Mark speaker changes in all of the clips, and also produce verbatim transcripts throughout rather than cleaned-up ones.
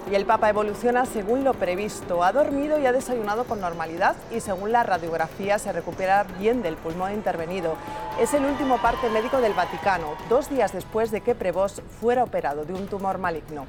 Speaker 1: Y el Papa evoluciona según lo previsto. Ha dormido y ha desayunado con normalidad y según la radiografía se recupera bien del pulmón intervenido. Es el último parte médico del Vaticano, dos días después de que Prevost fuera operado de un tumor maligno.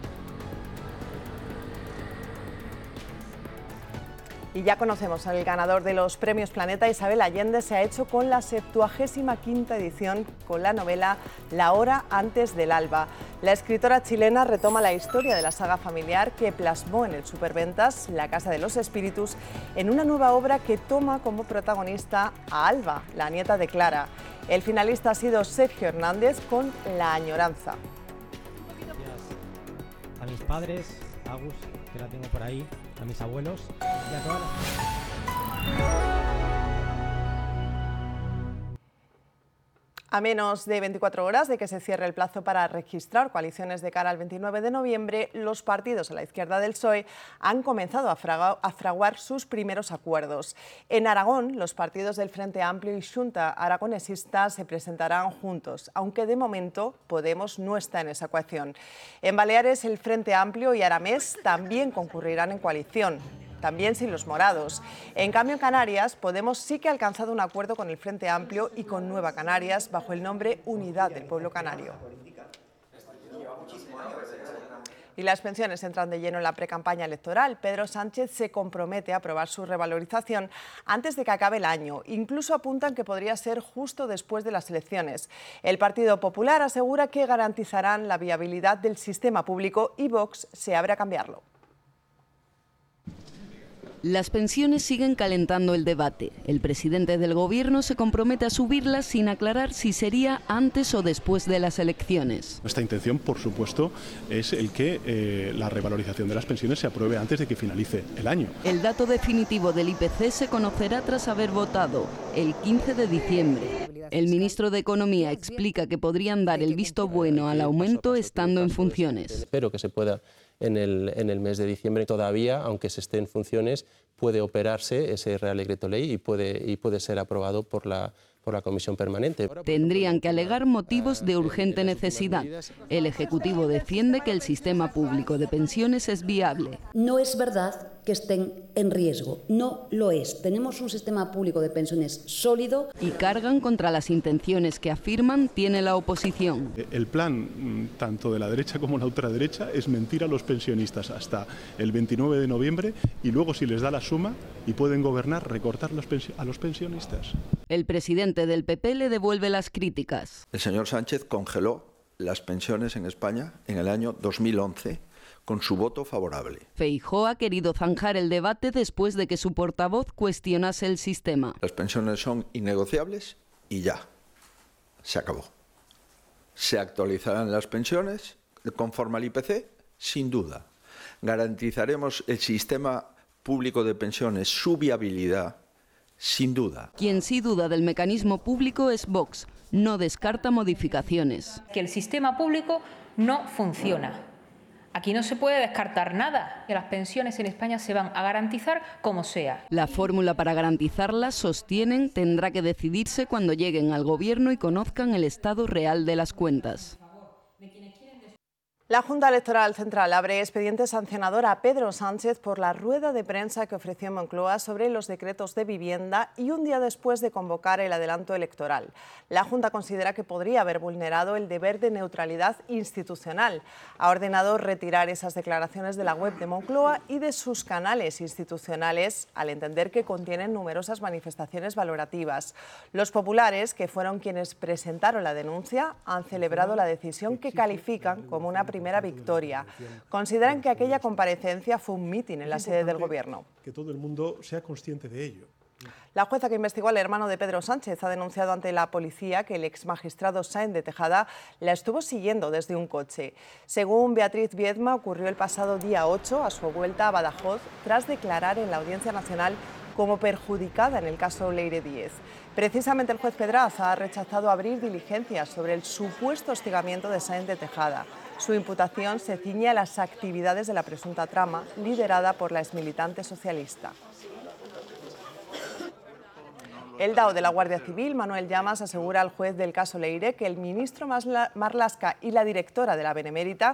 Speaker 1: Y ya conocemos al ganador de los premios Planeta. Isabel Allende se ha hecho con la septuagésima quinta edición con la novela La hora antes del alba. La escritora chilena retoma la historia de la saga familiar que plasmó en el Superventas, La Casa de los Espíritus, en una nueva obra que toma como protagonista a Alba, la nieta de Clara. El finalista ha sido Sergio Hernández con La añoranza.
Speaker 2: A mis padres, a Agus, que la tengo por ahí, a mis abuelos y a todas las...
Speaker 1: A menos de veinticuatro horas de que se cierre el plazo para registrar coaliciones de cara al veintinueve de noviembre, los partidos a la izquierda del P S O E han comenzado a, fraga, a fraguar sus primeros acuerdos. En Aragón, los partidos del Frente Amplio y Xunta Aragonesista se presentarán juntos, aunque de momento Podemos no está en esa ecuación. En Baleares, el Frente Amplio y Aramés también concurrirán en coalición, también sin los morados. En cambio, en Canarias, Podemos sí que ha alcanzado un acuerdo con el Frente Amplio y con Nueva Canarias bajo el nombre Unidad del Pueblo Canario. Y las pensiones entran de lleno en la precampaña electoral. Pedro Sánchez se compromete a aprobar su revalorización antes de que acabe el año. Incluso apuntan que podría ser justo después de las elecciones. El Partido Popular asegura que garantizarán la viabilidad del sistema público y Vox se abre a cambiarlo.
Speaker 3: Las pensiones siguen calentando el debate. El presidente del Gobierno se compromete a subirlas sin aclarar si sería antes o después de las elecciones.
Speaker 4: Nuestra intención, por supuesto, es el que eh, la revalorización de las pensiones se apruebe antes de que finalice el año.
Speaker 3: El dato definitivo del I P C se conocerá tras haber votado el quince de diciembre. El ministro de Economía explica que podrían dar el visto bueno al aumento estando en funciones.
Speaker 5: Espero que se pueda en el, en el mes de diciembre. Todavía, aunque se esté en funciones, puede operarse ese Real Decreto Ley y puede, y puede ser aprobado por la, por la Comisión Permanente.
Speaker 3: Tendrían que alegar motivos de urgente necesidad. El Ejecutivo defiende que el sistema público de pensiones es viable.
Speaker 6: No es verdad que estén en riesgo, no lo es. Tenemos un sistema público de pensiones sólido.
Speaker 3: Y cargan contra las intenciones que afirman tiene la oposición.
Speaker 4: El plan, tanto de la derecha como la ultraderecha, es mentir a los pensionistas hasta el veintinueve de noviembre y luego, si les da la suma y pueden gobernar, recortar los a los pensionistas.
Speaker 3: El presidente del P P le devuelve las críticas.
Speaker 7: El señor Sánchez congeló las pensiones en España en el año dos mil once con su voto favorable.
Speaker 3: Feijóo ha querido zanjar el debate después de que su portavoz cuestionase el sistema.
Speaker 7: Las pensiones son innegociables y ya, se acabó. Se actualizarán las pensiones conforme al I P C, sin duda. Garantizaremos el sistema público de pensiones, su viabilidad, sin duda.
Speaker 3: Quien sí duda del mecanismo público es Vox. No descarta modificaciones.
Speaker 8: Que el sistema público no funciona. Aquí no se puede descartar nada. Que las pensiones en España se van a garantizar como sea.
Speaker 3: La fórmula para garantizarlas, sostienen, tendrá que decidirse cuando lleguen al Gobierno y conozcan el estado real de las cuentas.
Speaker 1: La Junta Electoral Central abre expediente sancionador a Pedro Sánchez por la rueda de prensa que ofreció en Moncloa sobre los decretos de vivienda y un día después de convocar el adelanto electoral. La Junta considera que podría haber vulnerado el deber de neutralidad institucional. Ha ordenado retirar esas declaraciones de la web de Moncloa y de sus canales institucionales, al entender que contienen numerosas manifestaciones valorativas. Los populares, que fueron quienes presentaron la denuncia, han celebrado la decisión que califican como una primera victoria. Consideran que aquella comparecencia fue un mitin en la sede del Gobierno.
Speaker 9: Que todo el mundo sea consciente de ello.
Speaker 1: La jueza que investigó al hermano de Pedro Sánchez ha denunciado ante la policía que el exmagistrado Sáenz de Tejada la estuvo siguiendo desde un coche. Según Beatriz Viedma, ocurrió el pasado día ocho a su vuelta a Badajoz tras declarar en la Audiencia Nacional como perjudicada en el caso Leire Díez. Precisamente el juez Pedraza ha rechazado abrir diligencias sobre el supuesto hostigamiento de Sáenz de Tejada. Su imputación se ciñe a las actividades de la presunta trama liderada por la exmilitante socialista. El D A O de la Guardia Civil, Manuel Llamas, asegura al juez del caso Leire que el ministro Marlaska y la directora de la Benemérita